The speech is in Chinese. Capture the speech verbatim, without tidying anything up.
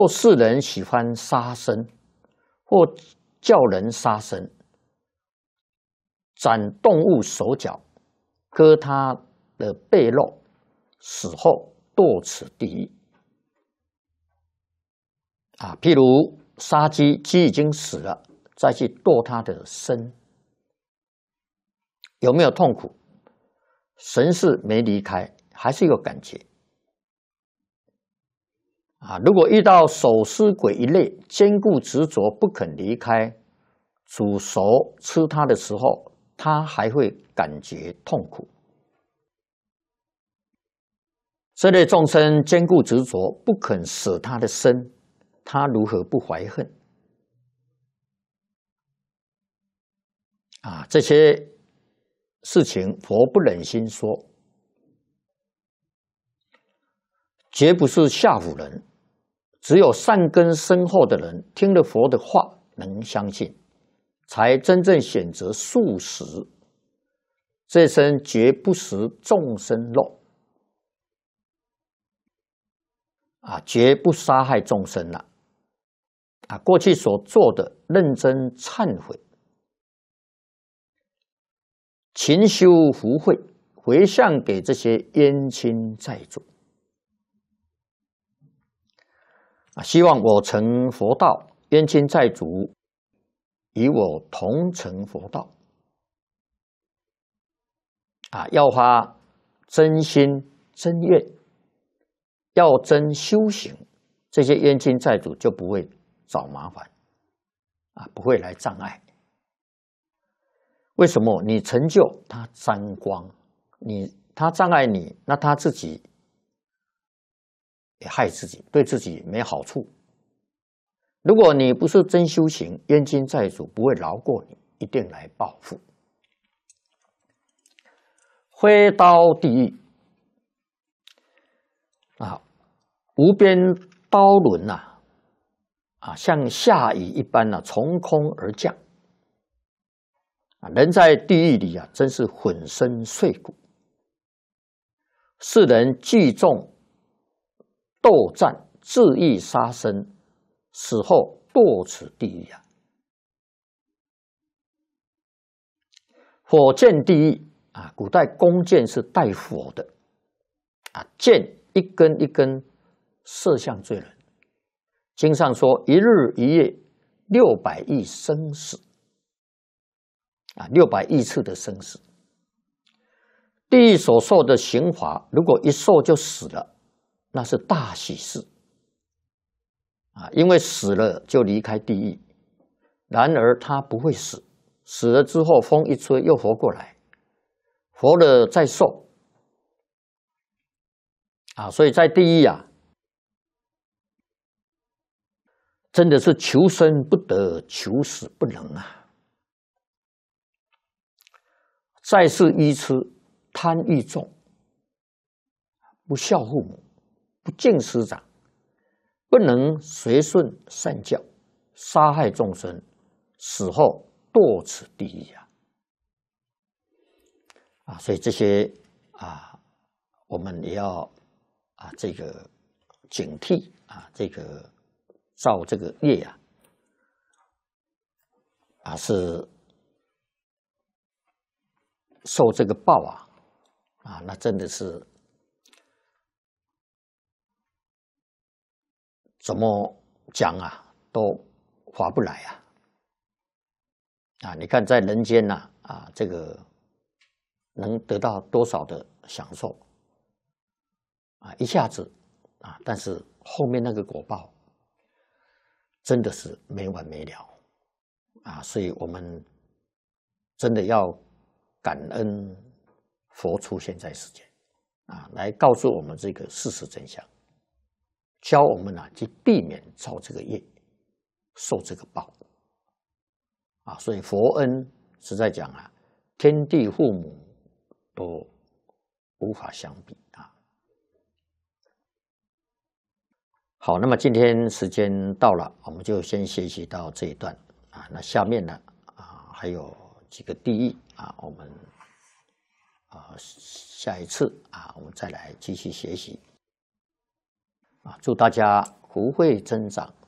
或世人喜欢杀生，或叫人杀生，斩动物手脚，割他的背肉，死后堕此地狱。啊，譬如杀鸡，鸡已经死了，再去剁它的身，有没有痛苦？神识没离开，还是有感觉。啊，如果遇到手尸鬼一类，坚固执着不肯离开，煮熟吃它的时候，他还会感觉痛苦。这类众生坚固执着，不肯舍他的身，他如何不怀恨？啊，这些事情佛不忍心说，绝不是吓唬人。只有善根深厚的人，听了佛的话能相信，才真正选择素食，这生绝不食众生肉，啊，绝不杀害众生了。啊，过去所做的认真忏悔，勤修福慧，回向给这些冤亲债主。啊，希望我成佛道，冤亲债主与我同成佛道。啊，要发真心真愿，要真修行，这些冤亲债主就不会找麻烦，啊，不会来障碍。为什么？你成就他沾光，你他障碍你，那他自己也害自己，对自己没好处。如果你不是真修行，冤亲债主不会饶过你，一定来报复。挥刀地狱啊，无边刀轮呐，啊，像下雨一般啊，从空而降。啊，人在地狱里啊，真是粉身碎骨。世人聚众斗战，恣意杀生，死后堕此地狱啊！火箭地狱啊，古代弓箭是带火的啊，箭一根一根射向罪人。经上说，一日一夜六百亿生死啊，六百亿次的生死。地狱所受的刑罚，如果一受就死了，那是大喜事啊！因为死了就离开地狱。然而他不会死，死了之后风一吹又活过来，活了再受啊！所以在地狱啊，真的是求生不得，求死不能啊！在世愚痴，贪欲重，不孝父母，不敬师长，不能随顺善教，杀害众生，死后堕此地狱啊！啊，所以这些啊，我们也要啊，这个警惕啊，这个造这个业啊，啊是受这个报啊，啊，那真的是怎么讲啊，都划不来啊！啊，你看在人间呐，啊，这个能得到多少的享受啊？一下子啊，但是后面那个果报真的是没完没了啊！所以我们真的要感恩佛出现在世间啊，来告诉我们这个事实真相，教我们啊去避免造这个业，受这个报啊。所以佛恩实在讲啊，天地父母都无法相比啊。好，那么今天时间到了，我们就先学习到这一段啊。那下面呢啊还有几个地狱啊，我们啊下一次啊我们再来继续学习。 啊，祝大家福慧增长，